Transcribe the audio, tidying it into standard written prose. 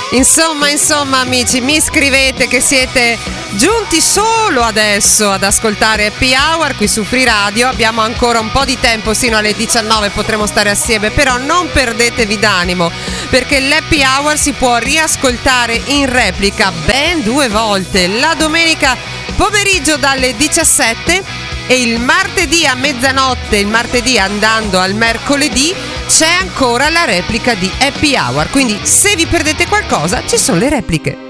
Insomma, amici, mi scrivete che siete giunti solo adesso ad ascoltare Happy Hour qui su Free Radio. Abbiamo ancora un po' di tempo, sino alle 19 potremo stare assieme, però non perdetevi d'animo, perché l'Happy Hour si può riascoltare in replica ben 2 volte, la domenica pomeriggio dalle 17 e il martedì a mezzanotte, il martedì andando al mercoledì, c'è ancora la replica di Happy Hour. Quindi se vi perdete qualcosa, ci sono le repliche.